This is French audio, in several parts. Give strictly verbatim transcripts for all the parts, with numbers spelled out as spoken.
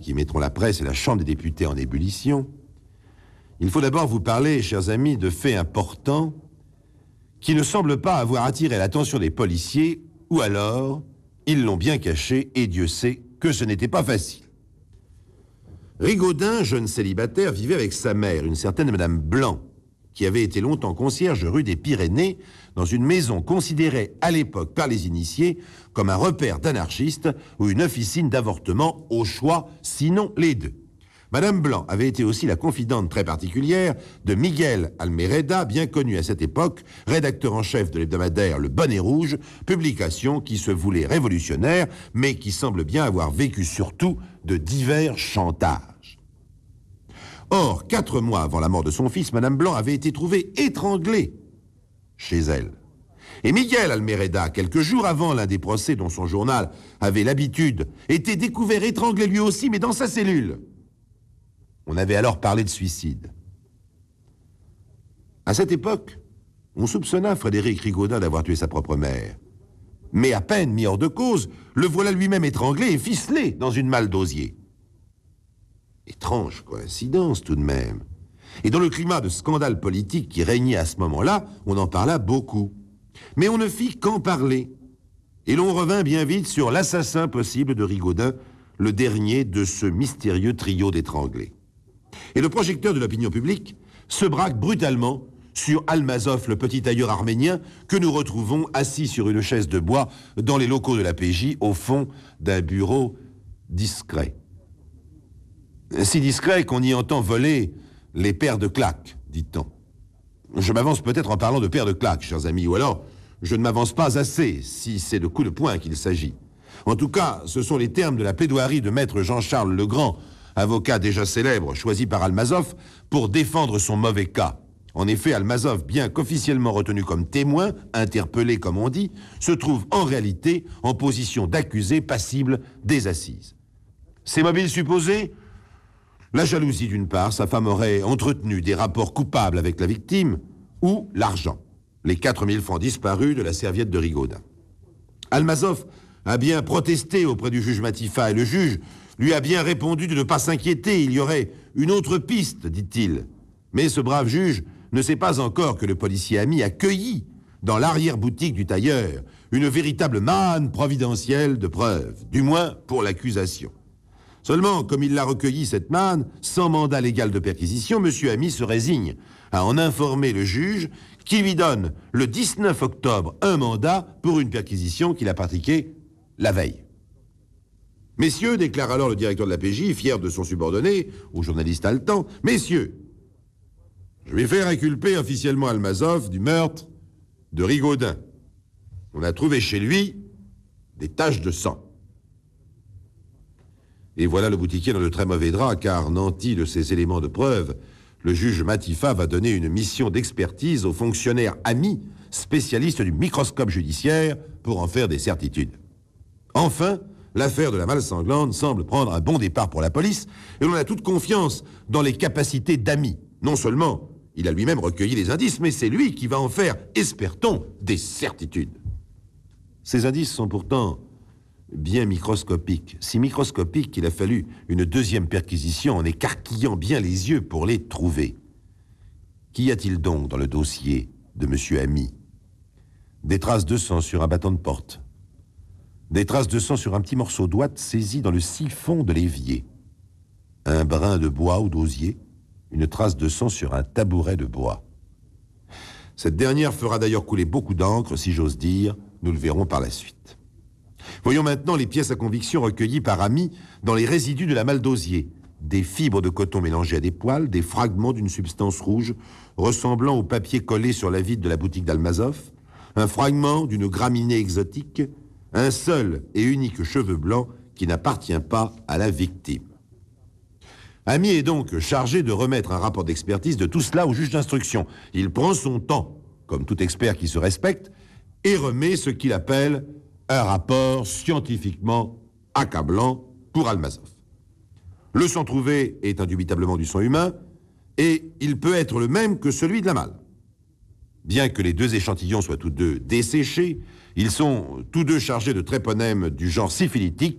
qui mettront la presse et la Chambre des députés en ébullition, il faut d'abord vous parler, chers amis, de faits importants qui ne semblent pas avoir attiré l'attention des policiers, ou alors ils l'ont bien caché, et Dieu sait que ce n'était pas facile. Rigaudin, jeune célibataire, vivait avec sa mère, une certaine Madame Blanc, qui avait été longtemps concierge rue des Pyrénées, dans une maison considérée à l'époque par les initiés comme un repère d'anarchistes ou une officine d'avortement au choix, sinon les deux. Madame Blanc avait été aussi la confidente très particulière de Miguel Almereda, bien connu à cette époque, rédacteur en chef de l'hebdomadaire Le Bonnet Rouge, publication qui se voulait révolutionnaire, mais qui semble bien avoir vécu surtout de divers chantages. Or, quatre mois avant la mort de son fils, Madame Blanc avait été trouvée étranglée chez elle. Et Miguel Almereda, quelques jours avant l'un des procès dont son journal avait l'habitude, était découvert étranglé lui aussi, mais dans sa cellule. On avait alors parlé de suicide. À cette époque, on soupçonna Frédéric Rigaudin d'avoir tué sa propre mère. Mais à peine mis hors de cause, le voilà lui-même étranglé et ficelé dans une malle d'osier. Étrange coïncidence tout de même. Et dans le climat de scandale politique qui régnait à ce moment-là, on en parla beaucoup. Mais on ne fit qu'en parler. Et l'on revint bien vite sur l'assassin possible de Rigaudin, le dernier de ce mystérieux trio d'étranglés. Et le projecteur de l'opinion publique se braque brutalement sur Almazov, le petit tailleur arménien, que nous retrouvons assis sur une chaise de bois dans les locaux de la P J, au fond d'un bureau discret. Si discret qu'on y entend voler les paires de claques, dit-on. Je m'avance peut-être en parlant de paires de claques, chers amis, ou alors je ne m'avance pas assez, si c'est de coups de poing qu'il s'agit. En tout cas, ce sont les termes de la plaidoirie de maître Jean-Charles Legrand, avocat déjà célèbre, choisi par Almazov, pour défendre son mauvais cas. En effet, Almazov, bien qu'officiellement retenu comme témoin, interpellé comme on dit, se trouve en réalité en position d'accusé passible des assises. Ses mobiles supposés ? La jalousie d'une part, sa femme aurait entretenu des rapports coupables avec la victime, ou l'argent, les quatre mille francs disparus de la serviette de Rigaudin. Almazov a bien protesté auprès du juge Matifat, et le juge lui a bien répondu de ne pas s'inquiéter, il y aurait une autre piste, dit-il. Mais ce brave juge ne sait pas encore que le policier ami a cueilli, dans l'arrière-boutique du tailleur, une véritable manne providentielle de preuves, du moins pour l'accusation. Seulement, comme il l'a recueilli, cette manne, sans mandat légal de perquisition, M. Ami se résigne à en informer le juge qui lui donne, le dix-neuf octobre, un mandat pour une perquisition qu'il a pratiquée la veille. Messieurs, déclare alors le directeur de la P J, fier de son subordonné, au journaliste haletant, messieurs, je vais faire inculper officiellement Almazov du meurtre de Rigaudin. On a trouvé chez lui des taches de sang. Et voilà le boutiquier dans de très mauvais draps, car nanti de ces éléments de preuve, le juge Matifat va donner une mission d'expertise aux fonctionnaires amis, spécialistes du microscope judiciaire, pour en faire des certitudes. Enfin, l'affaire de la malle sanglante semble prendre un bon départ pour la police, et l'on a toute confiance dans les capacités d'Ami. Non seulement il a lui-même recueilli les indices, mais c'est lui qui va en faire, espère-t-on, des certitudes. Ces indices sont pourtant bien microscopiques, si microscopiques qu'il a fallu une deuxième perquisition en écarquillant bien les yeux pour les trouver. Qu'y a-t-il donc dans le dossier de M. Ami? Des traces de sang sur un bâton de porte. Des traces de sang sur un petit morceau d'ouate saisi dans le siphon de l'évier. Un brin de bois ou d'osier. Une trace de sang sur un tabouret de bois. Cette dernière fera d'ailleurs couler beaucoup d'encre, si j'ose dire. Nous le verrons par la suite. Voyons maintenant les pièces à conviction recueillies par Ami dans les résidus de la malle d'osier. Des fibres de coton mélangées à des poils, des fragments d'une substance rouge ressemblant au papier collé sur la vitre de la boutique d'Almazov, un fragment d'une graminée exotique, un seul et unique cheveu blanc qui n'appartient pas à la victime. Ami est donc chargé de remettre un rapport d'expertise de tout cela au juge d'instruction. Il prend son temps, comme tout expert qui se respecte, et remet ce qu'il appelle un rapport scientifiquement accablant pour Almazov. Le sang trouvé est indubitablement du sang humain, et il peut être le même que celui de la malle. Bien que les deux échantillons soient tous deux desséchés, ils sont tous deux chargés de tréponèmes du genre syphilitique,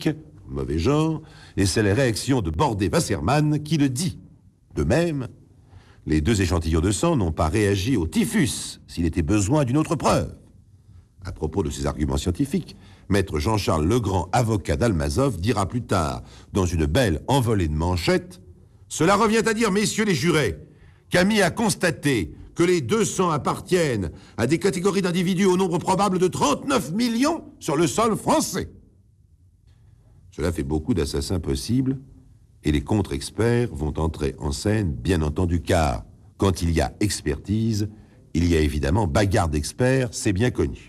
mauvais genre, et c'est la réaction de Bordet-Wasserman qui le dit. De même, les deux échantillons de sang n'ont pas réagi au typhus s'il était besoin d'une autre preuve. À propos de ces arguments scientifiques, maître Jean-Charles Legrand, avocat d'Almazov, dira plus tard, dans une belle envolée de manchettes, « Cela revient à dire, messieurs les jurés, Camille a constaté que les deux sangs appartiennent à des catégories d'individus au nombre probable de trente-neuf millions sur le sol français. » Cela fait beaucoup d'assassins possibles, et les contre-experts vont entrer en scène, bien entendu, car quand il y a expertise, il y a évidemment bagarre d'experts, c'est bien connu.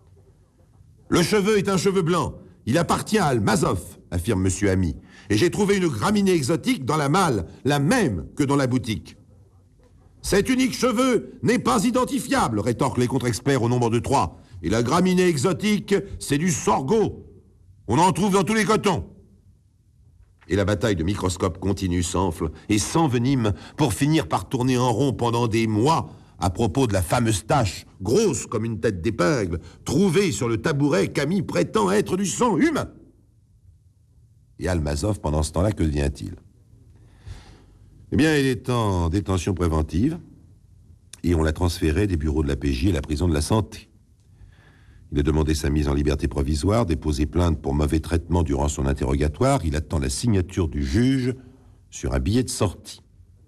Le cheveu est un cheveu blanc. Il appartient à Almazov, affirme M. Ami. Et j'ai trouvé une graminée exotique dans la malle, la même que dans la boutique. Cet unique cheveu n'est pas identifiable, rétorquent les contre-experts au nombre de trois. Et la graminée exotique, c'est du sorgho. On en trouve dans tous les cotons. Et la bataille de microscope continue, s'enfle et s'envenime pour finir par tourner en rond pendant des mois à propos de la fameuse tache, grosse comme une tête d'épingle, trouvée sur le tabouret qu'Ami prétend être du sang humain. Et Almazov, pendant ce temps-là, que devient-il? Eh bien, il est en détention préventive et on l'a transféré des bureaux de la P J à la prison de la Santé. Il a demandé sa mise en liberté provisoire, déposé plainte pour mauvais traitement durant son interrogatoire. Il attend la signature du juge sur un billet de sortie.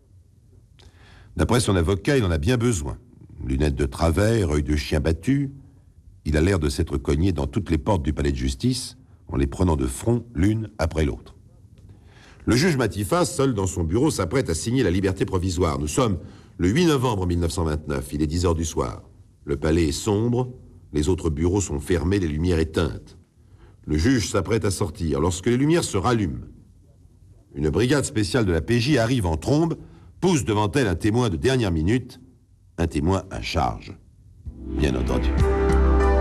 D'après son avocat, il en a bien besoin. Lunettes de travers, œil de chien battu. Il a l'air de s'être cogné dans toutes les portes du palais de justice en les prenant de front l'une après l'autre. Le juge Matifat, seul dans son bureau, s'apprête à signer la liberté provisoire. Nous sommes le huit novembre mille neuf cent vingt-neuf. Il est dix heures du soir. Le palais est sombre. Les autres bureaux sont fermés, les lumières éteintes. Le juge s'apprête à sortir lorsque les lumières se rallument. Une brigade spéciale de la P J arrive en trombe, pousse devant elle un témoin de dernière minute, un témoin à charge, bien entendu.